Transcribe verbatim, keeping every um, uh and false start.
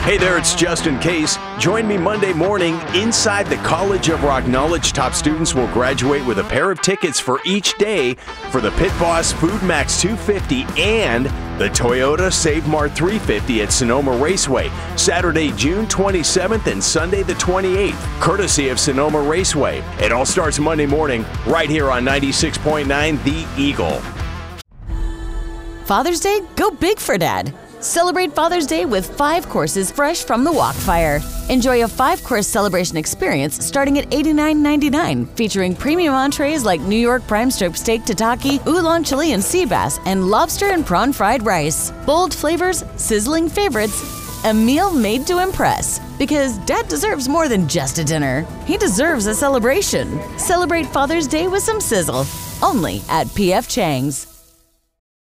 Hey there, it's Justin Case. Join me Monday morning inside the College of Rock Knowledge. Top students will graduate with a pair of tickets for each day for the Pit Boss Food Max two fifty and the Toyota Save Mart three fifty at Sonoma Raceway, Saturday, June twenty-seventh and Sunday the twenty-eighth, courtesy of Sonoma Raceway. It all starts Monday morning right here on ninety-six point nine The Eagle. Father's Day, go big for Dad. Celebrate Father's Day with five courses fresh from the Wok Fire. Enjoy a five-course celebration experience starting at eighty-nine ninety-nine, featuring premium entrees like New York prime strip steak tataki, oolong chili and sea bass, and lobster and prawn fried rice. Bold flavors, sizzling favorites, a meal made to impress. Because Dad deserves more than just a dinner. He deserves a celebration. Celebrate Father's Day with some sizzle. Only at P F Chang's.